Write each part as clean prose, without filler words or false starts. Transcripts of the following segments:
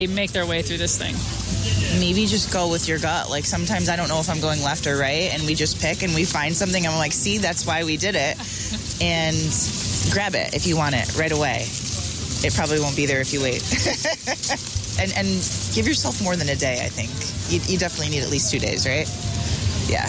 make their way through this thing? Maybe just go with your gut. Like sometimes I don't know if I'm going left or right, and we just pick and we find something. I'm like, see, that's why we did it. And grab it if you want it right away. It probably won't be there if you wait. and give yourself more than a day, I think. You definitely need at least 2 days, right? Yeah.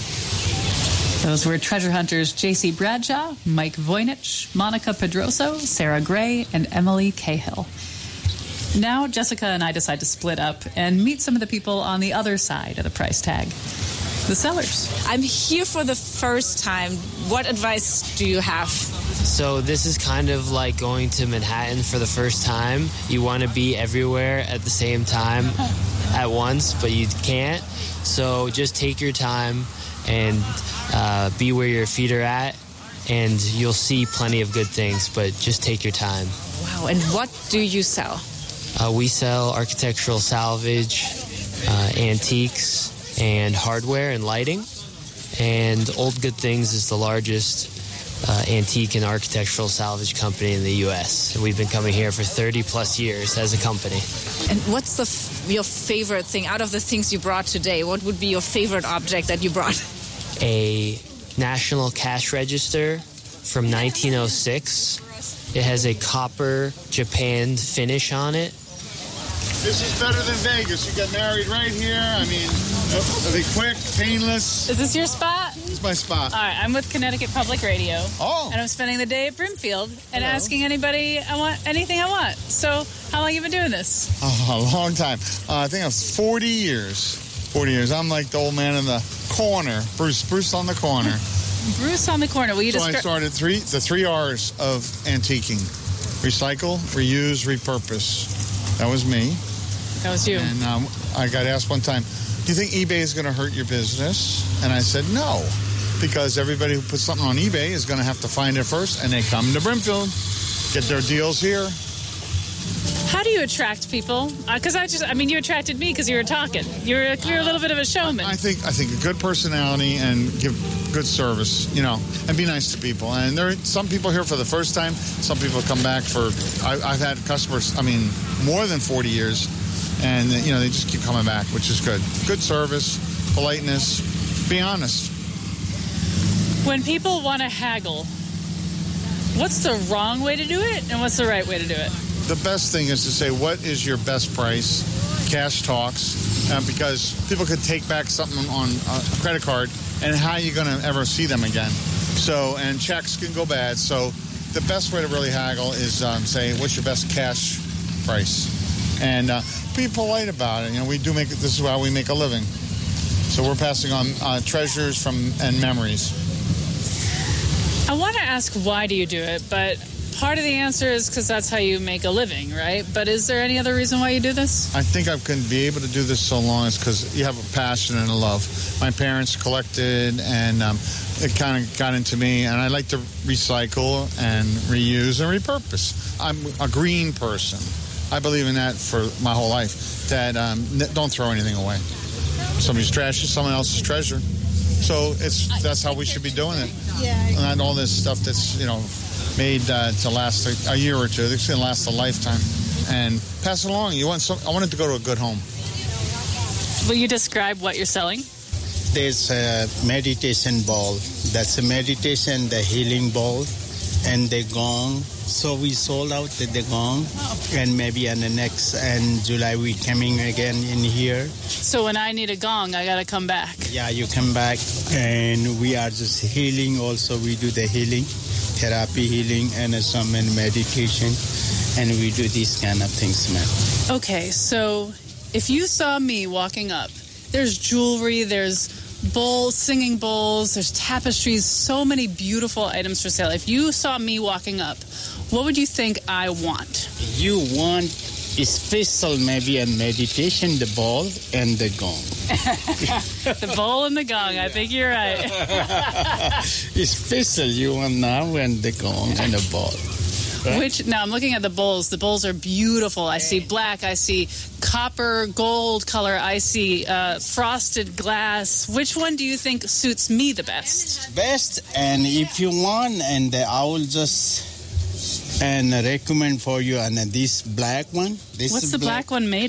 Those were treasure hunters J.C. Bradshaw, Mike Voynich, Monica Pedroso, Sarah Gray, and Emily Cahill. Now, Jessica and I decide to split up and meet some of the people on the other side of the price tag, the sellers. I'm here for the first time. What advice do you have? So this is kind of like going to Manhattan for the first time. You want to be everywhere at the same time at once, but you can't. So just take your time and be where your feet are at, and you'll see plenty of good things, but just take your time. Wow, and what do you sell? We sell architectural salvage, antiques, and hardware and lighting. And Old Good Things is the largest antique and architectural salvage company in the U.S. We've been coming here for 30-plus years as a company. And what's your favorite thing out of the things you brought today? What would be your favorite object that you brought? A national cash register from 1906. It has a copper japanned finish on it. This is better than Vegas. You get married right here. I mean, it'll be quick, painless. Is this your spot? It's my spot. All right, I'm with Connecticut Public Radio. Oh. And I'm spending the day at Brimfield and Hello. asking anybody anything I want. So how long have you been doing this? Oh, a long time. I think it's 40 years. 40 years. I'm like the old man in the corner. Bruce on the corner. Bruce on the corner. Will you So I started the three R's of antiquing. Recycle, reuse, repurpose. That was me. That was you. And I got asked one time, do you think eBay is going to hurt your business? And I said, no, because everybody who puts something on eBay is going to have to find it first, and they come to Brimfield, get their deals here. How do you attract people? Because you attracted me because you were talking. You're a little bit of a showman. I think a good personality and give good service, and be nice to people. And there are some people here for the first time. Some people come back for. I've had customers. More than 40 years, and they just keep coming back, which is good. Good service, politeness, be honest. When people want to haggle, what's the wrong way to do it, and what's the right way to do it? The best thing is to say, what is your best price? Cash talks, because people could take back something on a credit card, and how are you going to ever see them again? So, and checks can go bad. So the best way to really haggle is say, what's your best cash price? And be polite about it. This is how we make a living. So we're passing on treasures and memories. I want to ask, why do you do it? But part of the answer is because that's how you make a living, right? But is there any other reason why you do this? I think I can be able to do this so long is because you have a passion and a love. My parents collected, and it kind of got into me, and I like to recycle and reuse and repurpose. I'm a green person. I believe in that for my whole life, that don't throw anything away. Somebody's trash is someone else's treasure. So that's how we should be doing it. Yeah. Not all this stuff that's, made to last a year or two. It's going to last a lifetime. And pass it along. I want it to go to a good home. Will you describe what you're selling? There's a meditation ball. That's a meditation, the healing ball, and the gong. So we sold out the gong, and maybe on the next July we coming again in here. So when I need a gong, I gotta come back. Yeah, you come back, and we are just healing. Also, we do the healing, therapy healing, and some meditation, and we do these kind of things, man. Okay, so if you saw me walking up, there's jewelry, there's bowls, singing bowls, there's tapestries, so many beautiful items for sale. If you saw me walking up, what would you think I want? You want special, maybe a meditation, the ball and the gong. The bowl and the gong, I think you're right. Special, you want now, and the gong and the ball. Right? Now I'm looking at the bowls. The bowls are beautiful. I see black. I see copper, gold color. I see frosted glass. Which one do you think suits me the best? Best, and if you want, and I will just And I recommend for you and this black one. This What's is the black one made